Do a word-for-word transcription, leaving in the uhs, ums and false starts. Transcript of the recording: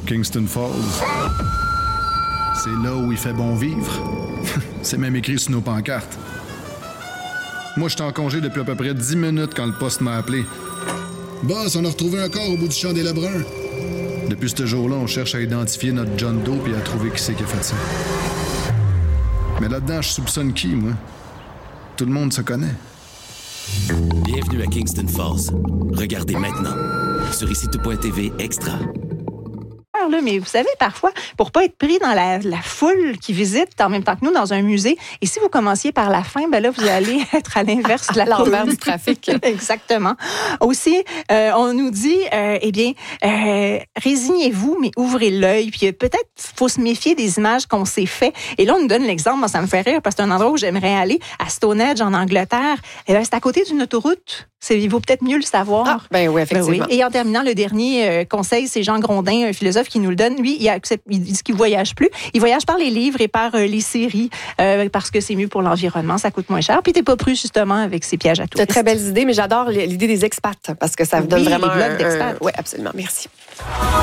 Kingston Falls. C'est là où il fait bon vivre. C'est même écrit sur nos pancartes. Moi, j'étais en congé depuis à peu près dix minutes quand le poste m'a appelé. Boss, on a retrouvé un corps au bout du champ des Lebrun. Depuis ce jour-là, on cherche à identifier notre John Doe et à trouver qui c'est qui a fait ça. Mais là-dedans, je soupçonne qui, moi? Tout le monde se connaît. Bienvenue à Kingston Falls. Regardez maintenant sur ici tout point t v Extra. Là, mais vous savez, parfois, pour pas être pris dans la, la foule qui visite en même temps que nous dans un musée, et si vous commenciez par la fin, ben là, vous allez être à l'inverse de la l'envers du trafic. Exactement. Aussi, euh, on nous dit, euh, eh bien, euh, résignez-vous, mais ouvrez l'œil. Puis peut-être faut se méfier des images qu'on s'est fait. Et là, on nous donne l'exemple, moi, ça me fait rire parce que c'est un endroit où j'aimerais aller, à Stonehenge, en Angleterre. Eh bien, c'est à côté d'une autoroute. C'est, il vaut peut-être mieux le savoir. Ah, ben oui, effectivement. Ben oui. Et en terminant, le dernier euh, conseil, c'est Jean Grondin, un philosophe qui nous le donne. Lui, il, accepte, il dit qu'il voyage plus. Il voyage par les livres et par euh, les séries euh, parce que c'est mieux pour l'environnement, ça coûte moins cher. Puis t'es pas pris justement avec ces pièges à touristes. C'est de très belles idées, mais j'adore l'idée des expats parce que ça vous donne oui, vraiment les blogs un... d'expats. un... Oui, absolument. Merci.